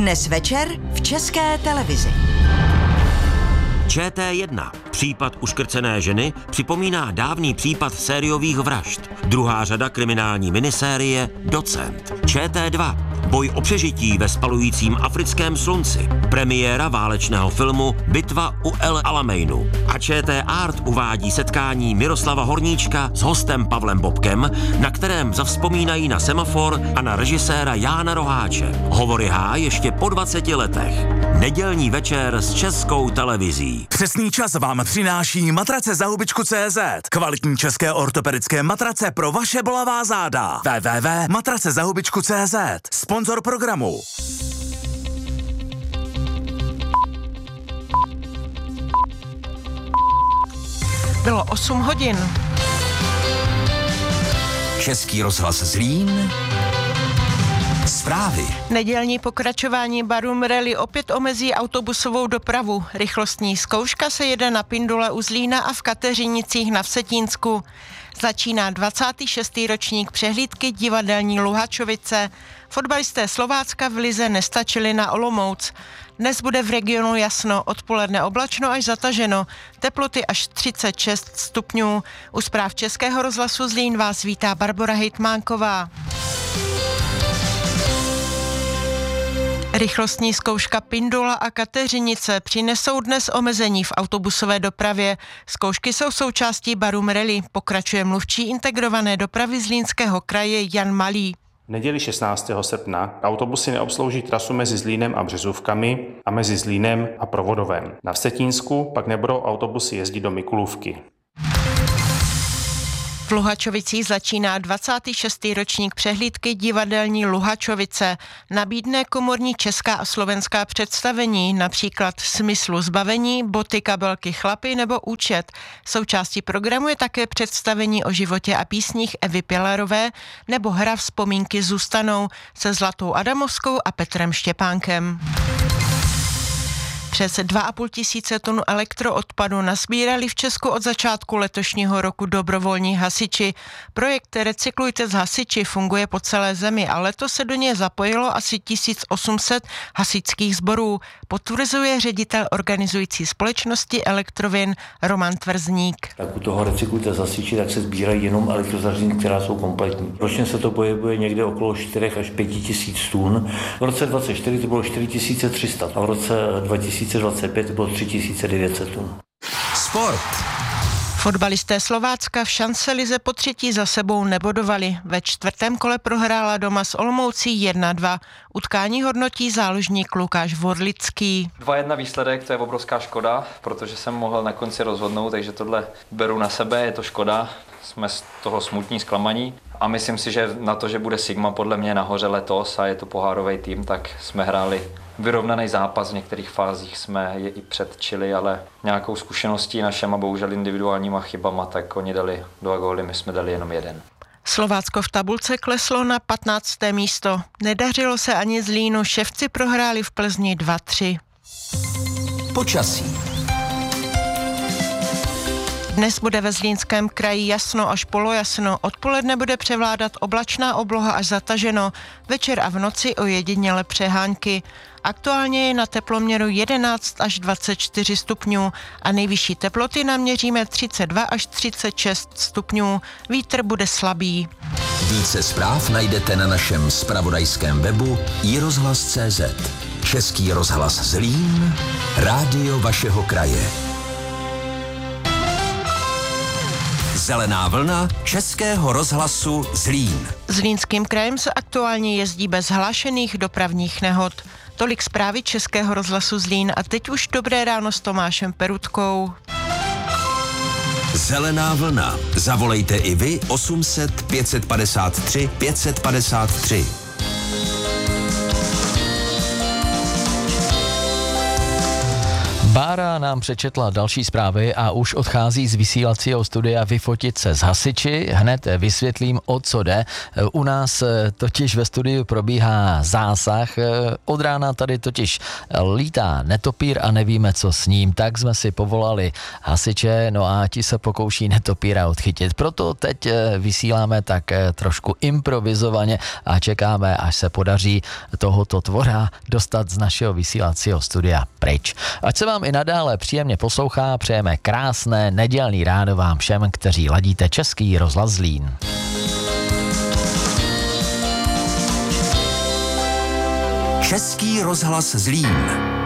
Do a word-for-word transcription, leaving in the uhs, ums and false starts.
Dnes večer v České televizi. Č T jedna. Případ uškrcené ženy připomíná dávný případ sériových vražd. Druhá řada kriminální minisérie Docent. Č T dva. Boj o přežití ve spalujícím africkém slunci. Premiéra válečného filmu Bitva u El Alameinu. A Č T Art uvádí setkání Miroslava Horníčka s hostem Pavlem Bobkem, na kterém zavzpomínají na Semafor a na režiséra Jána Roháče. Hovory H ještě po dvaceti letech. Nedělní večer s Českou televizí. Přesný čas vám přináší matrace za hubičku tečka cé zet. Kvalitní české ortopedické matrace pro vaše bolavá záda. w w w tečka matrace za hubičku tečka cé zet. Sponzor programu. Bylo osm hodin. Český rozhlas Zlín. Zprávy. Nedělní pokračování Barum Rally opět omezí autobusovou dopravu. Rychlostní zkouška se jede na Pindule u Zlína a v Kateřinicích na Vsetínsku. Začíná dvacátý šestý ročník přehlídky divadelní Luhačovice. Fotbalisté Slovácka v lize nestačili na Olomouc. Dnes bude v regionu jasno, odpoledne oblačno až zataženo, teploty až třicet šest stupňů. U zpráv Českého rozhlasu Zlín vás vítá Barbora Hejtmánková. Rychlostní zkouška Pindula a Kateřinice přinesou dnes omezení v autobusové dopravě. Zkoušky jsou součástí Barum Rally, pokračuje mluvčí integrované dopravy Zlínského kraje Jan Malý. V neděli šestnáctého srpna autobusy neobslouží trasu mezi Zlínem a Březůvkami a mezi Zlínem a Provodovem. Na Vsetínsku pak nebudou autobusy jezdit do Mikulůvky. V Luhačovicích začíná dvacátý šestý ročník přehlídky divadelní Luhačovice. Nabídne komorní česká a slovenská představení, například Smyslu zbavení, Boty, kabelky, chlapy nebo Účet. Součástí programu je také představení o životě a písních Evy Pilarové nebo hra Vzpomínky zůstanou se Zlatou Adamovskou a Petrem Štěpánkem. Přes dva a půl tisíce tun elektroodpadu nasbírali v Česku od začátku letošního roku dobrovolní hasiči. Projekt Recyklujte s hasiči funguje po celé zemi a letos se do něj zapojilo asi tisíc osm set hasičských sborů, potvrzuje ředitel organizující společnosti Elektrovin Roman Tvrzník. Tak u toho Recyklujte s hasiči tak se sbírají jenom elektrozařízení, která jsou kompletní. Ročně se to pohybuje někde okolo čtyři až pět tisíc tun. V roce dvacet čtyři to bylo čtyři tisíce tři sta a v roce dva tisíce dvacet pět bylo tři tisíce devět set tun. Sport. Fotbalisté Slovácka v šancelize po třetí za sebou nebodovali. Ve čtvrtém kole prohrála doma s Olomoucí jedna dva. Utkání hodnotí záložník Lukáš Vorlický. dva jedna výsledek, to je obrovská škoda, protože jsem mohl na konci rozhodnout, takže tohle beru na sebe, je to škoda. Jsme z toho smutní, zklamaní a myslím si, že na to, že bude Sigma podle mě nahoře letos a je to pohárový tým, tak jsme hráli vyrovnaný zápas, v některých fázích jsme je i předčili, ale nějakou zkušeností našema bohužel individuálníma chybama, tak oni dali dva góly, my jsme dali jenom jeden. Slovácko v tabulce kleslo na patnácté místo. Nedařilo se ani Zlínu, Ševci prohráli v Plzni dva tři. Počasí. Dnes bude ve Zlínském kraji jasno až polojasno, odpoledne bude převládat oblačná obloha až zataženo, večer a v noci ojediněle přehánky. Aktuálně je na teploměru jedenáct až dvacet čtyři stupňů a nejvyšší teploty naměříme třicet dva až třicet šest stupňů. Vítr bude slabý. Více zpráv najdete na našem zpravodajském webu i rozhlas tečka cé zet. Český rozhlas Zlín, rádio vašeho kraje. Zelená vlna Českého rozhlasu Zlín. Zlínským krajem se aktuálně jezdí bez hlášených dopravních nehod. Tolik zprávy Českého rozhlasu Zlín a teď už dobré ráno s Tomášem Perutkou. Zelená vlna. Zavolejte i vy osm set pět set padesát tři pět set padesát tři. Bára nám přečetla další zprávy a už odchází z vysílacího studia vyfotit se s hasiči. Hned vysvětlím, o co jde. U nás totiž ve studiu probíhá zásah. Od rána tady totiž lítá netopír a nevíme, co s ním. Tak jsme si povolali hasiče, no a ti se pokouší netopíra odchytit. Proto teď vysíláme tak trošku improvizovaně a čekáme, až se podaří tohoto tvora dostat z našeho vysílacího studia pryč. Ať se vám i nadále příjemně poslouchá, přejeme krásné nedělní ráno vám všem, kteří ladíte Český rozhlas Zlín. Český rozhlas Zlín.